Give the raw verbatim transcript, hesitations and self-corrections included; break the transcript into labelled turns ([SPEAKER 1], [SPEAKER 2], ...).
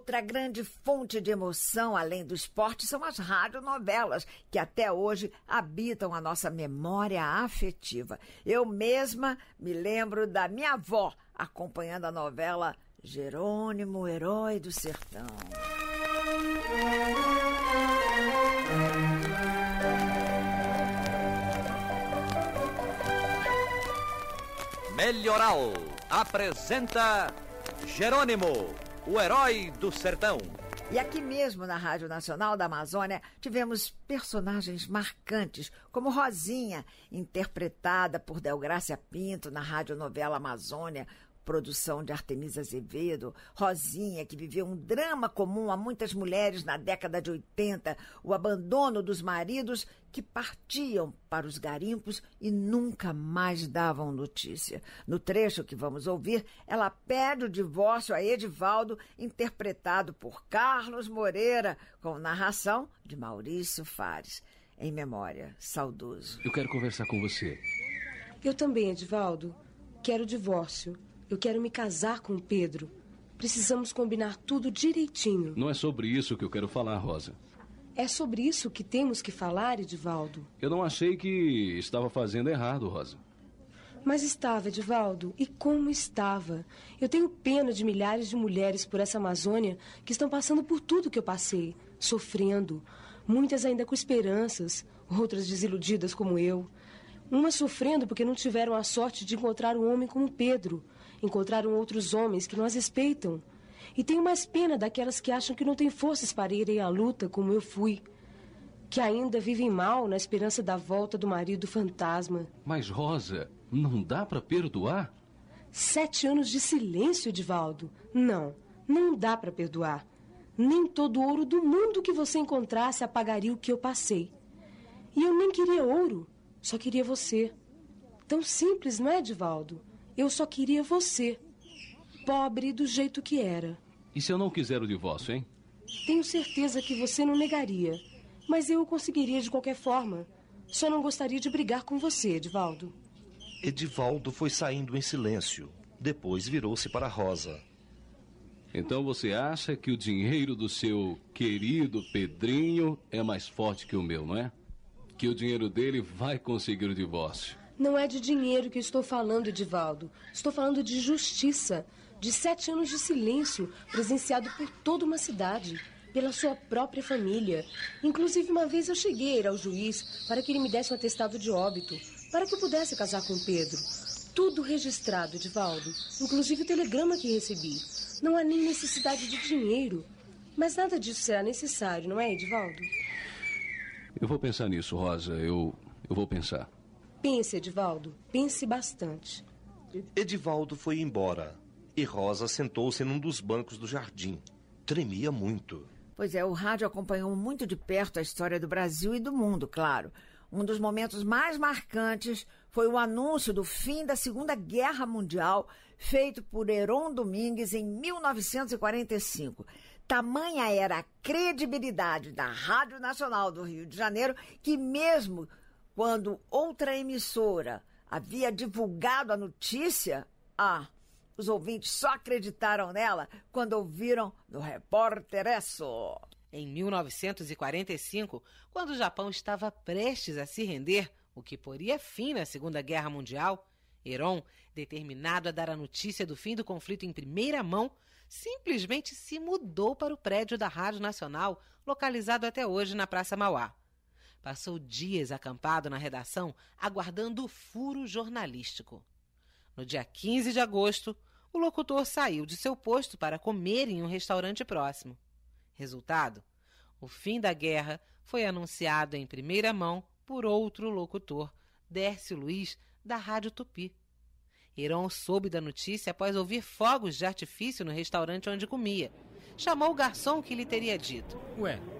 [SPEAKER 1] Outra grande fonte de emoção, além do esporte, são as radionovelas, que até hoje habitam a nossa memória afetiva. Eu mesma me lembro da minha avó acompanhando a novela Jerônimo, Herói do Sertão.
[SPEAKER 2] Melhoral apresenta Jerônimo, o Herói do Sertão.
[SPEAKER 1] E aqui mesmo na Rádio Nacional da Amazônia tivemos personagens marcantes, como Rosinha, interpretada por Delgrácia Pinto na radionovela Amazônia, produção de Artemisa Azevedo. Rosinha, que viveu um drama comum a muitas mulheres na década de oitenta, o abandono dos maridos que partiam para os garimpos e nunca mais davam notícia. No trecho que vamos ouvir, ela pede o divórcio a Edivaldo, interpretado por Carlos Moreira, com narração de Maurício Fares. Em memória, saudoso.
[SPEAKER 3] Eu quero conversar com você.
[SPEAKER 4] Eu também, Edivaldo. Quero o divórcio. Eu quero me casar com o Pedro. Precisamos combinar tudo direitinho.
[SPEAKER 3] Não é sobre isso que eu quero falar, Rosa.
[SPEAKER 4] É sobre isso que temos que falar, Edivaldo.
[SPEAKER 3] Eu não achei que estava fazendo errado, Rosa.
[SPEAKER 4] Mas estava, Edivaldo. E como estava? Eu tenho pena de milhares de mulheres por essa Amazônia que estão passando por tudo que eu passei, sofrendo. Muitas ainda com esperanças, outras desiludidas como eu. Umas sofrendo porque não tiveram a sorte de encontrar um homem como Pedro. Encontraram outros homens que não as respeitam. E tenho mais pena daquelas que acham que não têm forças para irem à luta como eu fui. Que ainda vivem mal na esperança da volta do marido fantasma.
[SPEAKER 3] Mas, Rosa, não dá para perdoar?
[SPEAKER 4] Sete anos de silêncio, Edivaldo. Não, não dá para perdoar. Nem todo o ouro do mundo que você encontrasse apagaria o que eu passei. E eu nem queria ouro. Só queria você. Tão simples, não é, Edivaldo? Eu só queria você. Pobre do jeito que era.
[SPEAKER 3] E se eu não quiser o divórcio, hein?
[SPEAKER 4] Tenho certeza que você não negaria. Mas eu o conseguiria de qualquer forma. Só não gostaria de brigar com você, Edivaldo.
[SPEAKER 5] Edivaldo foi saindo em silêncio. Depois virou-se para Rosa.
[SPEAKER 3] Então você acha que o dinheiro do seu querido Pedrinho é mais forte que o meu, não é? Que o dinheiro dele vai conseguir o divórcio.
[SPEAKER 4] Não é de dinheiro que eu estou falando, Edivaldo. Estou falando de justiça. De sete anos de silêncio, presenciado por toda uma cidade, pela sua própria família. Inclusive, uma vez eu cheguei a ir ao juiz para que ele me desse um atestado de óbito, para que eu pudesse casar com Pedro. Tudo registrado, Edivaldo. Inclusive o telegrama que recebi. Não há nem necessidade de dinheiro. Mas nada disso será necessário, não é, Edivaldo?
[SPEAKER 3] Eu vou pensar nisso, Rosa. Eu, eu vou pensar.
[SPEAKER 4] Pense, Edivaldo. Pense bastante.
[SPEAKER 5] Edivaldo foi embora e Rosa sentou-se num dos bancos do jardim. Tremia muito.
[SPEAKER 1] Pois é, o rádio acompanhou muito de perto a história do Brasil e do mundo, claro. Um dos momentos mais marcantes foi o anúncio do fim da Segunda Guerra Mundial, feito por Heron Domingues em mil novecentos e quarenta e cinco. Tamanha era a credibilidade da Rádio Nacional do Rio de Janeiro que, mesmo quando outra emissora havia divulgado a notícia, ah, os ouvintes só acreditaram nela quando ouviram do repórter Esso.
[SPEAKER 6] Em mil novecentos e quarenta e cinco, quando o Japão estava prestes a se render, o que poria fim na Segunda Guerra Mundial, Heron, determinado a dar a notícia do fim do conflito em primeira mão, simplesmente se mudou para o prédio da Rádio Nacional, localizado até hoje na Praça Mauá. Passou dias acampado na redação, aguardando o furo jornalístico. No dia quinze de agosto, o locutor saiu de seu posto para comer em um restaurante próximo. Resultado, o fim da guerra foi anunciado em primeira mão por outro locutor, Dércio Luiz, da Rádio Tupi. Heron soube da notícia após ouvir fogos de artifício no restaurante onde comia. Chamou o garçom que lhe teria dito:
[SPEAKER 7] Ué,